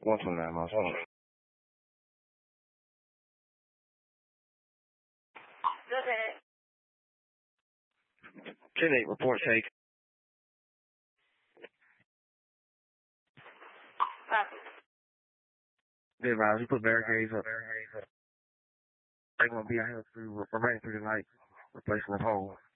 129 miles. Hold on. 10-8, report take. Be advised, we put barricades up. They're going to be out here through, remaining through the night, replacing the hole.